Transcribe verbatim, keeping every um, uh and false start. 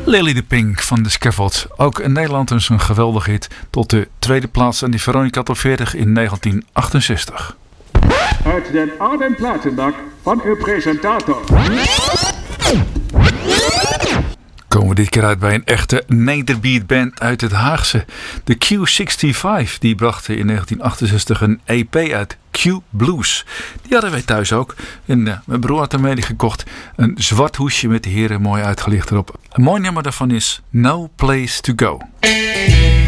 Lily de Pink van de Scaffolds. Ook in Nederland dus een geweldig hit. Tot de tweede plaats aan die Veronica Top veertig in negentien achtenzestig. Uit den oude platenbak van uw presentator. Komen we dit keer uit bij een echte nederbeat band uit het Haagse. De Q vijfenzestig, die brachten in negentien achtenzestig een E P uit, Q Blues. Die hadden wij thuis ook. En uh, mijn broer had ermee gekocht. Een zwart hoesje met de heren mooi uitgelicht erop. Een mooi nummer daarvan is No Place to Go.